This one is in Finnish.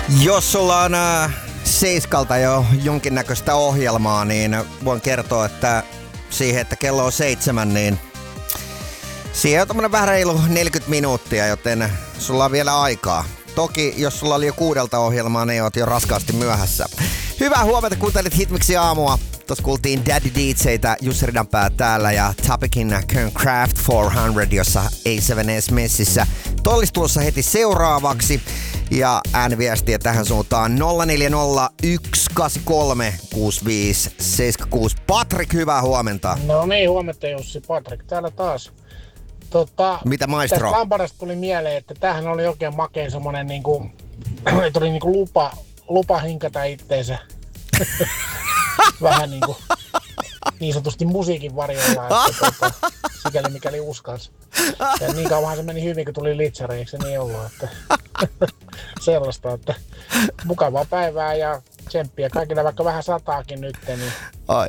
Jos sulla on Seiskalta jo jonkinnäköistä ohjelmaa, niin voin kertoa, että siihen, että kello on 7, niin siihen on tommonen vähän reilu 40 minuuttia, joten sulla on vielä aikaa. Toki, jos sulla oli jo 6 ohjelmaa, niin oot jo raskaasti myöhässä. Hyvää huomenta, kuuntelit Hitmixin aamua. Tuossa kuultiin Daddy DJ:tä, Jussi Ridanpää täällä ja Topicin Craft 400, jossa A7S messissä. Tollis tuossa heti seuraavaksi ja ääniviestiä tähän suuntaan 0401836576. Patrik, hyvää huomenta. No niin, huomenta Jussi, Patrik täällä taas. Mitä maestro? Tästä lamparasta tuli mieleen, että tämähän oli oikein makea semmonen niinku, tuli niinku lupa hinkata itteensä. Vähän niinku niin sanotusti musiikin varjolla, että sikäli mikäli uskalsi. Ja niin kauanhan se meni hyvin, kun tuli litsari, eikö se niin ollut, että sellaista, että mukavaa päivää ja tsemppiä kaikille, vaikka vähän sataakin nyt. Niin. Ai.